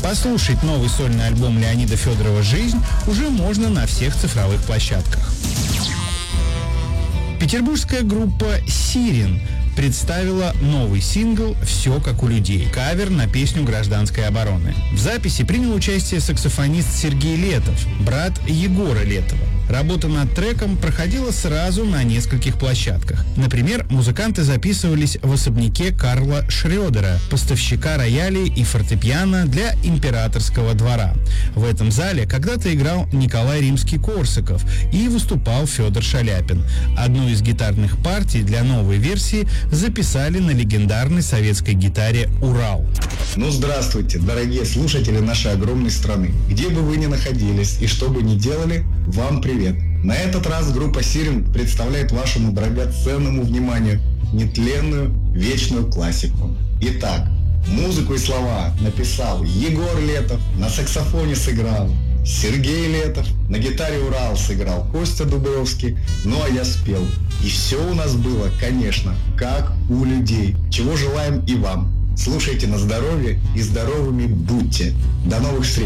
Послушать новый сольный альбом Леонида Федорова «Жизнь» уже можно на всех цифровых площадках. Петербургская группа «Сирен» представила новый сингл «Все как у людей» — кавер на песню «Гражданской обороны». В записи принял участие саксофонист Сергей Летов, брат Егора Летова. Работа над треком проходила сразу на нескольких площадках. Например, музыканты записывались в особняке Карла Шрёдера, поставщика роялей и фортепиано для императорского двора. В этом зале когда-то играл Николай Римский-Корсаков и выступал Федор Шаляпин. Одну из гитарных партий для новой версии записали на легендарной советской гитаре «Урал». Ну, здравствуйте, дорогие слушатели нашей огромной страны. Где бы вы ни находились и что бы ни делали, вам привет. На этот раз группа «Сирен» представляет вашему драгоценному вниманию нетленную вечную классику. Итак, музыку и слова написал Егор Летов, на саксофоне сыграл Сергей Летов, на гитаре «Урал» сыграл Костя Дубровский, ну а я спел. И все у нас было, конечно, как у людей, чего желаем и вам. Слушайте на здоровье и здоровыми будьте. До новых встреч!